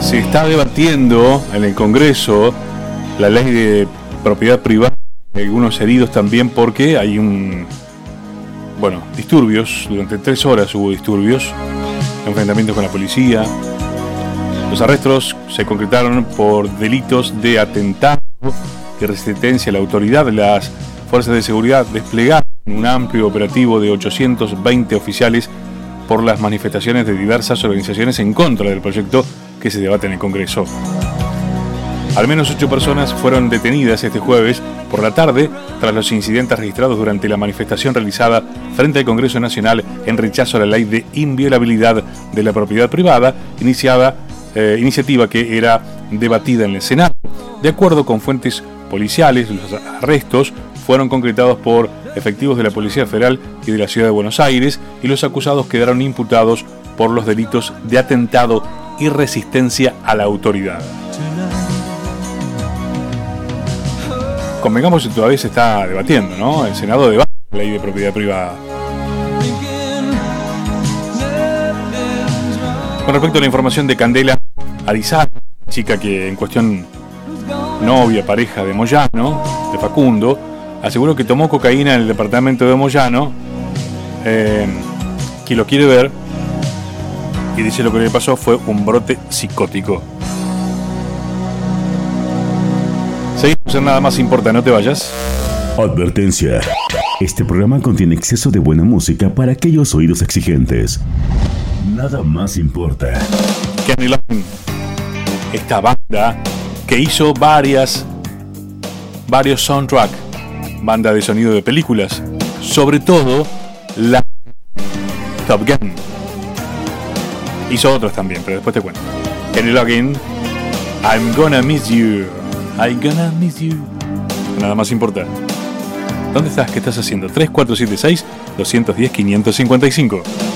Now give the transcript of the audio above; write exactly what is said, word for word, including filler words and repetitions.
Se está debatiendo en el Congreso la ley de propiedad privada. Algunos heridos también porque hay un... Bueno, disturbios. Durante tres horas hubo disturbios. Enfrentamientos con la policía. Los arrestos se concretaron por delitos de atentado y resistencia a la autoridad. Las fuerzas de seguridad desplegaron un amplio operativo de ochocientos veinte oficiales por las manifestaciones de diversas organizaciones en contra del proyecto que se debate en el Congreso. Al menos ocho personas fueron detenidas este jueves por la tarde tras los incidentes registrados durante la manifestación realizada frente al Congreso Nacional en rechazo a la ley de inviolabilidad de la propiedad privada, iniciada, eh, iniciativa que era debatida en el Senado. De acuerdo con fuentes policiales, los arrestos fueron concretados por efectivos de la Policía Federal y de la Ciudad de Buenos Aires, y los acusados quedaron imputados por los delitos de atentado y resistencia a la autoridad. Convengamos que todavía se está debatiendo, ¿no? El Senado debate la ley de propiedad privada. Con respecto a la información de Candela Arizar, chica que en cuestión novia, pareja de Moyano, de Facundo, aseguró que tomó cocaína en el departamento de Moyano, eh, que lo quiere ver, y dice lo que le pasó fue un brote psicótico. Seguimos en Nada Más Importa, no te vayas. Advertencia. Este programa contiene exceso de buena música para aquellos oídos exigentes. Nada Más Importa. Kenny Loggins, esta banda que hizo varias, varios soundtracks, banda de sonido de películas, sobre todo la Top Gun. Hizo otros también, pero después te cuento. Kenny Loggins, I'm Gonna Miss You. I'm Gonna Miss You. Nada Más Importa. ¿Dónde estás? ¿Qué estás haciendo? tres cuatro siete seis, dos uno cero, quinientos cincuenta y cinco.